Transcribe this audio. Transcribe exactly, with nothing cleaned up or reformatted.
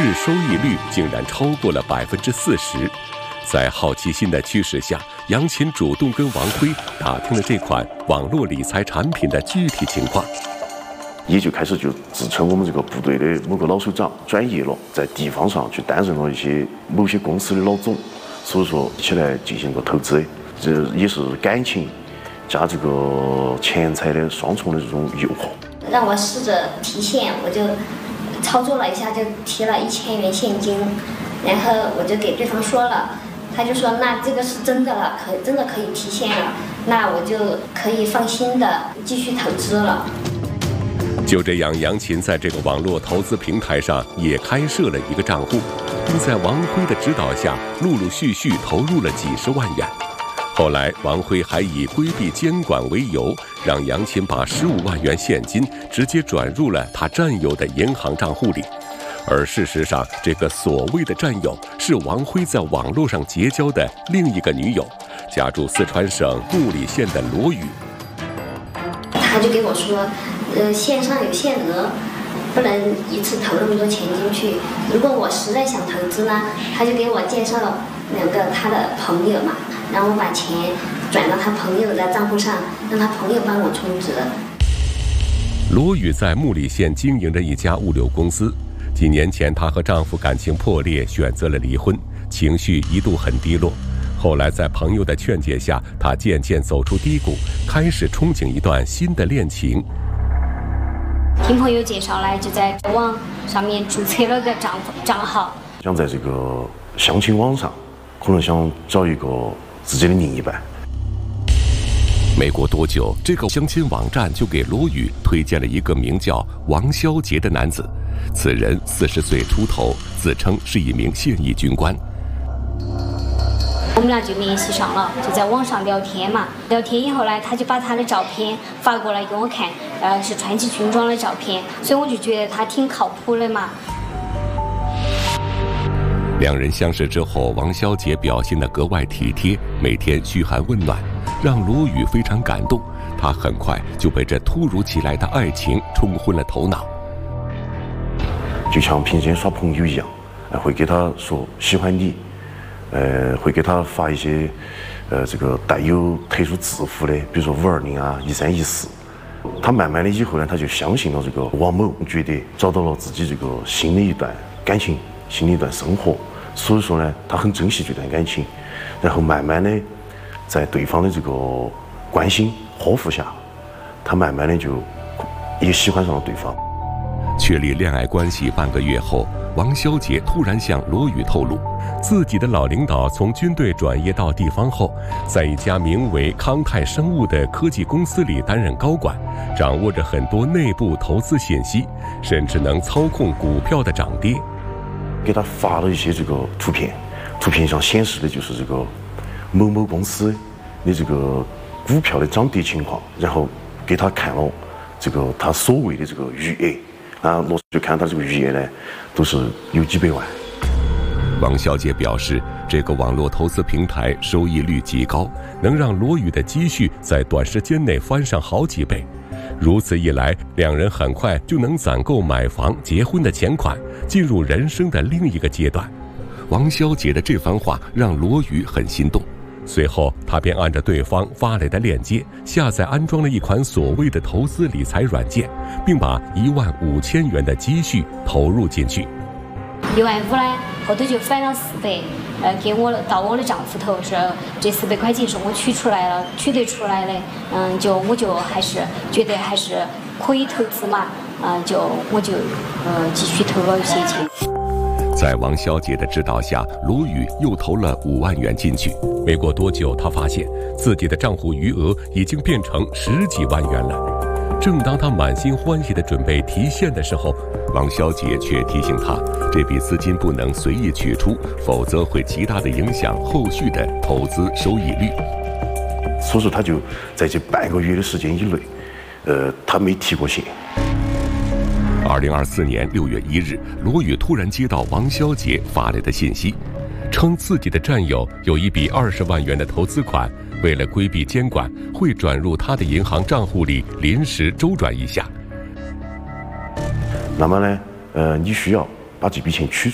日收益率竟然超过了百分之四十。在好奇心的驱使下，杨琴主动跟王辉打听了这款网络理财产品的具体情况。 也就开始就自称我们这个部队的某个老首长，转业了，在地方上去担任了一些某些公司的老总，所以说一起来进行个投资，这也是感情加这个钱财的双重的这种诱惑。 让我试着提现，我就操作了一下，就提了一千元现金，然后我就给对方说了。他就说：“那这个是真的了，可真的可以提现了，那我就可以放心的继续投资了。” 就这样，杨琴在这个网络投资平台上也开设了一个账户，并在王辉的指导下，陆陆续续投入了几十万元。后来，王辉还以规避监管为由，让杨琴把十五万元现金直接转入了他战友的银行账户里。而事实上，这个所谓的战友是王辉在网络上结交的另一个女友，家住四川省木里县的罗宇。 他就给我说，呃，线上有限额，不能一次投那么多钱进去。如果我实在想投资呢，他就给我介绍了两个他的朋友嘛，让我把钱转到他朋友的账户上，让他朋友帮我充值。 罗宇在木里县经营着一家物流公司。几年前，她和丈夫感情破裂，选择了离婚，情绪一度很低落。后来，在朋友的劝解下，她渐渐走出低谷，开始憧憬一段新的恋情。 听朋友介绍来，就在网上面注册了个账账号， 想在这个相亲网上，可能想找一个自己的另一半。 没过多久，这个相亲网站就给罗宇推荐了一个名叫王肖杰的男子。此人四十岁出头，自称是一名现役军官。 我们俩就联系上了，就在网上聊天嘛。聊天以后呢，他就把他的照片发过来给我看，呃，是穿起军装的照片，所以我就觉得他挺靠谱的嘛。 两人相识之后，王肖杰表现得格外体贴，每天嘘寒问暖，让罗宇非常感动。他很快就被这突如其来的爱情冲昏了头脑。 就像平时耍朋友一样，会给他说喜欢你，呃，会给他发一些，呃，这个带有特殊字符的，比如说五二零啊、一三一四。他慢慢的以后呢，他就相信了这个王某，觉得找到了自己这个新的一段感情，新的一段生活。所以说呢，他很珍惜这段感情，然后慢慢的在对方的这个关心呵护下，他慢慢的就也喜欢上了对方。 确立恋爱关系半个月后，王肖杰突然向罗宇透露，自己的老领导从军队转业到地方后，在一家名为康泰生物的科技公司里担任高管，掌握着很多内部投资信息，甚至能操控股票的涨跌。 给他发了一些这个图片，图片上显示的就是这个某某公司的这个股票的涨跌情况，然后给他看了这个他所谓的这个余额。啊，罗就看他这个余额呢，都是有几百万。 王小姐表示，这个网络投资平台收益率极高，能让罗宇的积蓄在短时间内翻上好几倍。如此一来，两人很快就能攒够买房、结婚的钱款，进入人生的另一个阶段。王小姐的这番话让罗宇很心动。随后，他便按照对方发来的链接，下载安装了一款所谓的投资理财软件，并把一万五千元的积蓄投入进去。 一万五呢，后头就返了四百，呃，给我到我的账户头是这四百块钱是我取出来了，取得出来的，嗯，就我就还是觉得还是可以投资嘛，嗯，就我就呃继续投了一些钱。 在王小姐的指导下，罗宇又投了五万元进去。没过多久，他发现自己的账户余额已经变成十几万元了。正当他满心欢喜地准备提现的时候，王小姐却提醒他，这笔资金不能随意取出，否则会极大地影响后续的投资收益率。 所以说，他就在这半个月的时间以内，呃，他没提过现。 二零二四年六月一日，罗宇突然接到王小姐发来的信息，称自己的战友有一笔二十万元的投资款，为了规避监管，会转入他的银行账户里临时周转一下。 那么呢，呃，你需要把这笔钱取